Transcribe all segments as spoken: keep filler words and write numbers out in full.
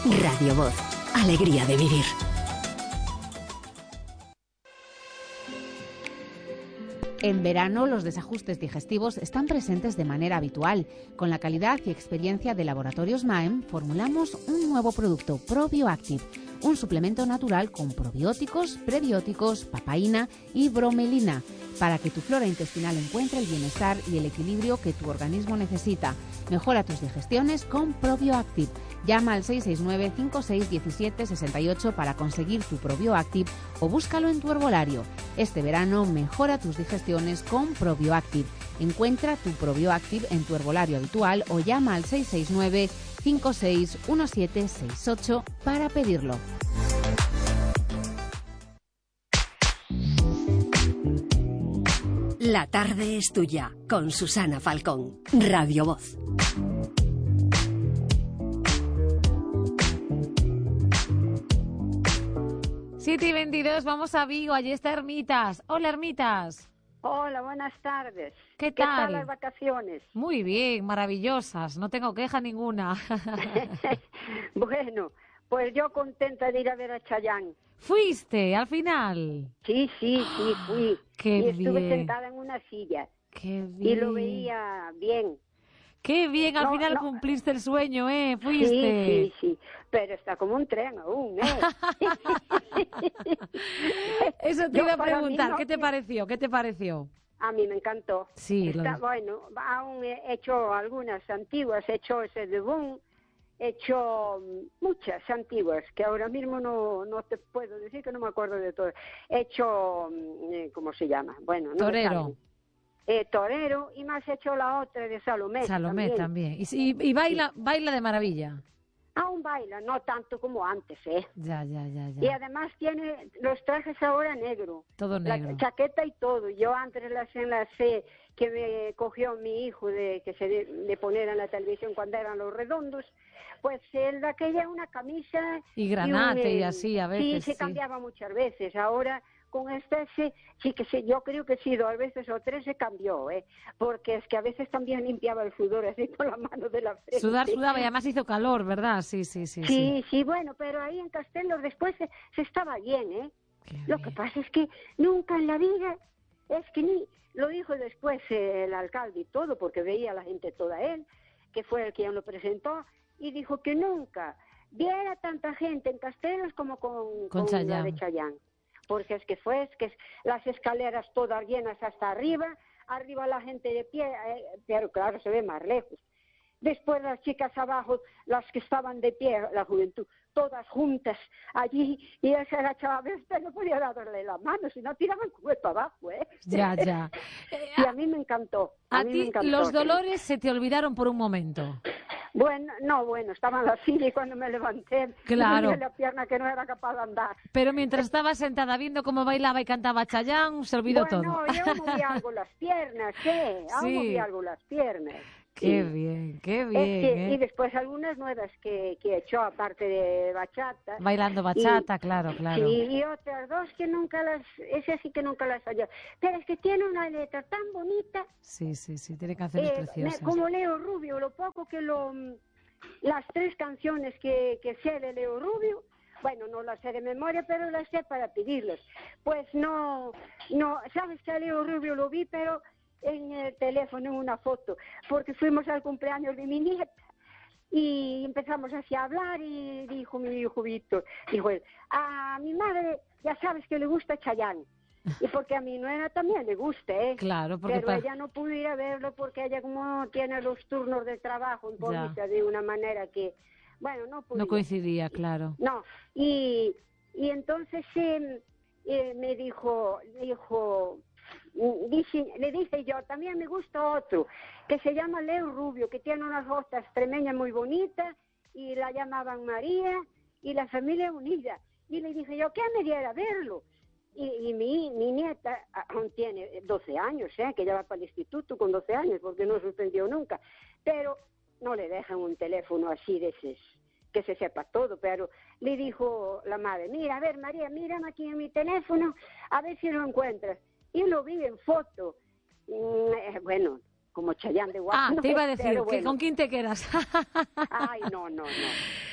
Radio Voz. Alegría de vivir. En verano, los desajustes digestivos están presentes de manera habitual. Con la calidad y experiencia de Laboratorios Maem, formulamos un nuevo producto, ProBioActive, un suplemento natural con probióticos, prebióticos, papaína y bromelina, para que tu flora intestinal encuentre el bienestar y el equilibrio que tu organismo necesita. Mejora tus digestiones con ProBioActive. Llama al seis seis nueve, cinco seis uno siete, seis ocho para conseguir tu ProBioActive o búscalo en tu herbolario. Este verano mejora tus digestiones con ProBioActive. Encuentra tu ProBioActive en tu herbolario habitual o llama al seis seis nueve, cinco seis uno siete, seis ocho para pedirlo. La tarde es tuya, con Susana Falcón. Radio Voz. siete y veintidós, vamos a Vigo, allí está Hermitas. Hola, Hermitas. Hola, buenas tardes. ¿Qué ¿Qué tal? tal las vacaciones? Muy bien, maravillosas, no tengo queja ninguna. Bueno, pues yo contenta de ir a ver a Chayanne. ¿Fuiste al final? Sí, sí, sí, fui. Qué y estuve bien. sentada en una silla. Qué bien. Y lo veía bien. Qué bien, al No, final no. cumpliste el sueño, ¿eh? Fuiste. Sí, sí, sí. Pero está como un tren aún, ¿eh? Eso te Yo, iba a para mí, preguntar, no, ¿qué te que- pareció? ¿Qué te pareció? A mí me encantó. Sí, lo- Está, bueno, aún he hecho algunas antiguas, he hecho ese de Boom, he hecho mm, muchas antiguas, que ahora mismo no, no te puedo decir, que no me acuerdo de todo. He hecho, mm, eh, ¿cómo se llama? Bueno, no me Torero. salen. Eh, torero, y más he hecho la otra de Salomé. Salomé también. también. Y, y- y baila, baila de maravilla. Aún baila, no tanto como antes, ¿eh? Ya, ya, ya, Y ya. además tiene los trajes ahora negro. Todo negro. La chaqueta y todo. Yo antes las enlacé que me cogió mi hijo de que se de, de poner en la televisión cuando eran los redondos, pues él de aquella una camisa Y granate un, eh, y así, a veces, sí, se sí. cambiaba muchas veces. Ahora con este sí, sí que sí, yo creo que sí, dos veces o tres se cambió, ¿eh? Porque es que a veces también limpiaba el sudor así con la mano de la frente. Sudar, sudaba y además hizo calor, ¿verdad? Sí, sí, sí. Sí, sí, bueno, pero ahí en Castellos después se, se estaba bien, ¿eh? Qué Lo bien. que pasa es que nunca en la vida, es que ni, lo dijo después eh, el alcalde y todo, porque veía a la gente toda él, que fue el quien lo presentó, y dijo que nunca viera tanta gente en Castellos como con, Con con la Chayanne. de Chayanne. Porque es que fue, es que es- las escaleras todas llenas hasta arriba, arriba la gente de pie, eh, pero claro, se ve más lejos. Después las chicas abajo, las que estaban de pie, la juventud, todas juntas allí, y él se agachaba, usted no podía darle la mano, si no tiraban como para abajo, ¿eh? Ya, ya. Y a mí me encantó. A, A mí me ti encantó los aquello. dolores se te olvidaron por un momento. Bueno, no, bueno, estaba en la silla y cuando me levanté, Claro. me dolía la pierna que no era capaz de andar. Pero mientras estabas sentada viendo cómo bailaba y cantaba Chayanne, se olvidó Bueno, todo. yo movía algo las piernas, ¿eh? Aún Sí. movía algo las piernas. Qué Sí. bien, qué Es bien. que- ¿eh? Y después algunas nuevas que, que he hecho, aparte de bachata. Bailando bachata, claro, claro. Sí, y otras dos que nunca las, ese sí que nunca las hallé. Pero es que tiene una letra tan bonita, Sí, sí, sí, tiene canciones eh, me- preciosas. como Leo Rubio, lo poco que lo, mm, las tres canciones que, que sé de Leo Rubio, bueno, no las sé de memoria, pero las sé para pedirlas. Pues no, no, sabes que a Leo Rubio lo vi, pero en el teléfono, en una foto, porque fuimos al cumpleaños de mi nieta. Y empezamos así a hablar y dijo mi hijo Víctor, dijo él, a mi madre ya sabes que le gusta Chayanne. Y porque a mi nuera también le gusta, ¿eh? Claro, porque Pero pa- ella no pudo ir a verlo porque ella como tiene los turnos de trabajo en Ya. Povisa de una manera que, bueno, no pudo. no coincidía, claro. No, y, y entonces eh, eh, me dijo, dijo, mm, dice- le dije yo, también me gusta otro, que se llama Leo Rubio, que tiene unas botas tremeñas muy bonitas, y la llamaban María, y la familia unida. Y le dije yo, ¿qué me diera verlo? Y, y mi, mi nieta aún tiene doce años, ¿eh? Que ya va para el instituto con doce años, porque no suspendió nunca, pero no le dejan un teléfono así de esos, que se sepa todo, pero le dijo la madre, mira, a ver María, mírame aquí en mi teléfono, a ver si lo encuentras. Y lo vi en foto, mm, eh, bueno, como Chayanne de guapo. Ah, no te iba a es, decir, pero que bueno. ¿con quién te quedas? Ay, no, no, no.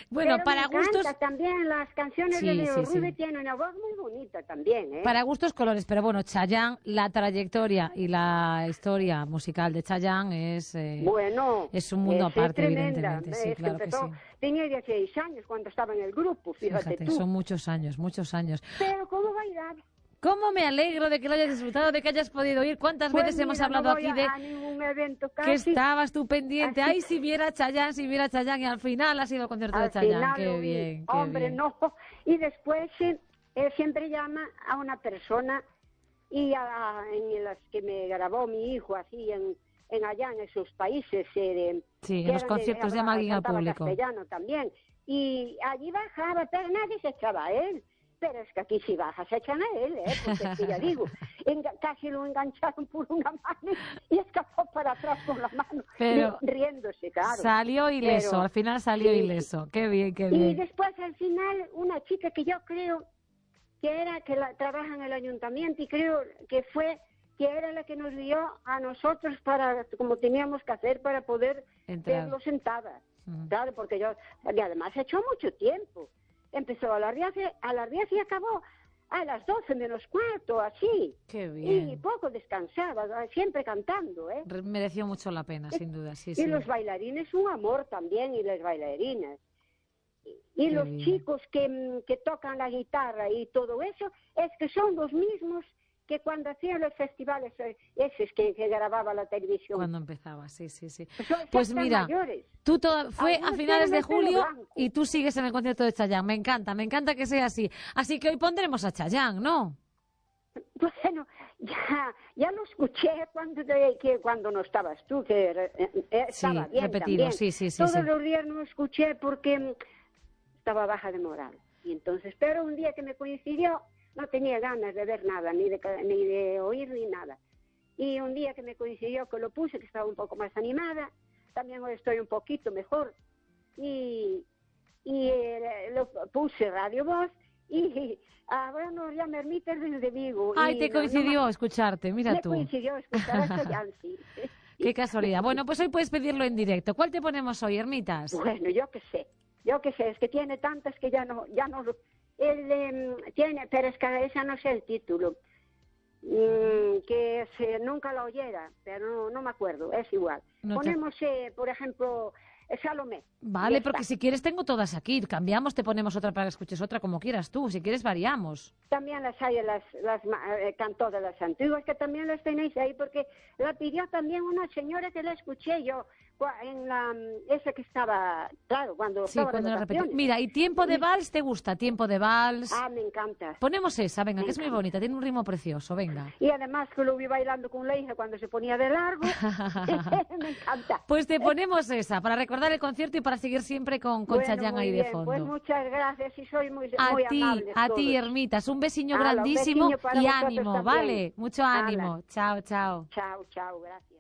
Bueno, Pero para me gustos... encanta también las canciones Sí, de Leo sí, sí. Rubio, tiene una voz muy bonita también, ¿eh? Para gustos colores, pero bueno, Chayanne, la trayectoria y la historia musical de Chayanne es, eh, Bueno, es un mundo es aparte, tremenda. evidentemente. Sí, Es que claro que empezó, sí. tenía dieciséis años cuando estaba en el grupo, fíjate, Fíjate, tú. son muchos años, muchos años. Pero ¿cómo bailar? ¿Cómo me alegro de que lo hayas disfrutado, de que hayas podido ir? ¿Cuántas Pues veces hemos mira, hablado no voy aquí de a, a ningún evento que casi. estabas tú pendiente? Así Ay, si viera Chayanne, si viera Chayanne, y al final ha sido el concierto de Al Chayanne. final Qué lo vi. bien, qué Hombre, bien. no. Y después eh, él siempre llama a una persona y a, en las que me grabó mi hijo así en, en allá en esos países. Eh, de, Sí, que en los eran de- conciertos hablaba- llama alguien al cantaba público. castellano también. Y allí bajaba, pero nadie se echaba a él. Pero es que aquí si baja se echan a él, ¿eh? Porque es que ya digo, enga- casi lo engancharon por una mano y escapó para atrás con la mano, Pero ri- riéndose, claro. Salió ileso, Pero- al final salió sí, ileso. Qué bien, qué Y bien. después al final una chica que yo creo que era que la, trabaja en el ayuntamiento y creo que fue que era la que nos dio a nosotros para como teníamos que hacer para poder Entrar. verlo sentada. Ujú. Claro, porque yo y además se echó mucho tiempo. Empezó a las diez, a las diez y acabó a las doce menos cuarto, así. Qué Y bien. poco descansaba, siempre cantando, ¿eh? Re- Mereció mucho la pena, sin duda, sí, Y sí. los bailarines, un amor también, y las bailarinas. Y, y Qué los bien. chicos que, mm, que tocan la guitarra y todo eso, es que son los mismos que cuando hacían los festivales, eh, esos que, que grababa la televisión. Cuando empezaba, sí, sí, sí. Son- ya Pues están mira, mayores. tú toda- fue a Algunos finales tienen de el pelo julio blanco. y tú sigues en el concierto de Chayanne. Me encanta, me encanta que sea así. Así que hoy pondremos a Chayanne, ¿no? Bueno, ya, ya lo escuché cuando, de- que cuando no estabas tú, que eh, eh, Sí, estaba bien repetido, también. sí, sí, sí, Todos sí. los días no escuché porque mm, estaba baja de moral. Y entonces, pero un día que me coincidió, no tenía ganas de ver nada, ni de, ca- ni de oír ni nada. Y un día que me coincidió que lo puse, que estaba un poco más animada, también hoy estoy un poquito mejor. Y, y eh, lo puse Radio Voz y ahora nos llama Ermitas desde Vigo. Ay, y te no- no me- coincidió escucharte, mira me tú. coincidió escuchar a Chayanne, sí. Qué casualidad. Bueno, pues hoy puedes pedirlo en directo. ¿Cuál te ponemos hoy, Ermitas? Bueno, yo qué sé, yo qué sé, es que tiene tantas que ya no, ya no, lo- él em, tiene, pero es que esa no sé el título, Mm, que se, nunca la oyera, pero no, no me acuerdo, es igual. No te- Ponemos, eh, por ejemplo, eh, Salomé. Vale, Ya porque está. si quieres tengo todas aquí. Cambiamos, te ponemos otra para que escuches otra como quieras tú. Si quieres variamos. También las hay, las, las ma- eh, cantó de las antiguas, que también las tenéis ahí, porque la pidió también una señora que la escuché yo, cua- en la, mm, esa que estaba, claro, cuando Sí, estaba de cuando la repito. vacaciones. Mira, ¿y Tiempo de Vals te gusta? Tiempo de Vals. Ah, me encanta. Ponemos esa, venga, Me que es muy encanta. bonita, tiene un ritmo precioso, venga. Y además que lo vi bailando con la hija cuando se ponía de largo. Me encanta. Pues te ponemos esa, para recordar el concierto y para seguir siempre con, con Bueno, Chayanne muy ahí de bien, fondo. Pues muchas gracias y soy muy, A muy ti, amables a todos. ti, Ermitas, un besiño Hala, un grandísimo besiño para y vosotros ánimo, también. ¿vale? Mucho Hala. ánimo. Chao, chao. Chao, chao, gracias.